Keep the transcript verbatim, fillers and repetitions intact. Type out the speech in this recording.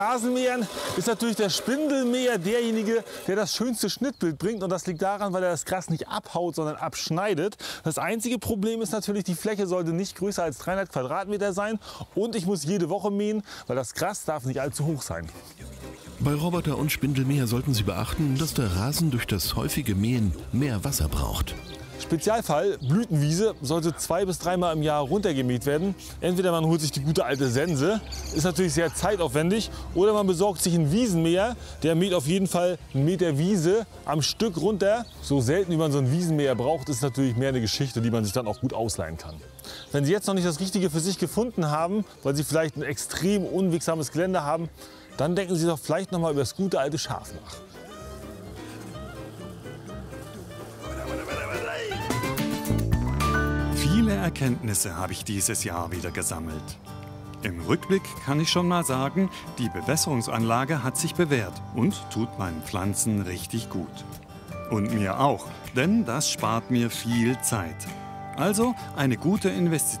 Rasenmähern ist natürlich der Spindelmäher derjenige, der das schönste Schnittbild bringt. Und das liegt daran, weil er das Gras nicht abhaut, sondern abschneidet. Das einzige Problem ist natürlich, die Fläche sollte nicht größer als dreihundert Quadratmeter sein. Und ich muss jede Woche mähen, weil das Gras darf nicht allzu hoch sein. Bei Roboter und Spindelmäher sollten Sie beachten, dass der Rasen durch das häufige Mähen mehr Wasser braucht. Spezialfall, Blütenwiese, sollte zwei bis dreimal im Jahr runtergemäht werden. Entweder man holt sich die gute alte Sense, ist natürlich sehr zeitaufwendig, oder man besorgt sich einen Wiesenmäher, der mäht auf jeden Fall einen Meter Wiese am Stück runter. So selten wie man so einen Wiesenmäher braucht, ist natürlich mehr eine Geschichte, die man sich dann auch gut ausleihen kann. Wenn Sie jetzt noch nicht das Richtige für sich gefunden haben, weil Sie vielleicht ein extrem unwegsames Gelände haben, dann denken Sie doch vielleicht noch mal über das gute alte Schaf nach. Viele Erkenntnisse habe ich dieses Jahr wieder gesammelt. Im Rückblick kann ich schon mal sagen, die Bewässerungsanlage hat sich bewährt und tut meinen Pflanzen richtig gut. Und mir auch, denn das spart mir viel Zeit. Also eine gute Investition.